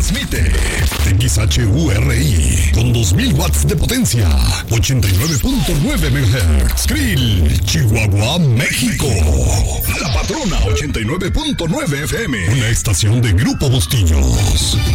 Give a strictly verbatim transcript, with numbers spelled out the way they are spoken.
Transmite X H U R I con dos mil watts de potencia, ochenta y nueve punto nueve megahertz. Krill, Chihuahua, México. La Patrona ochenta y nueve punto nueve F M, una estación de Grupo Bustillos.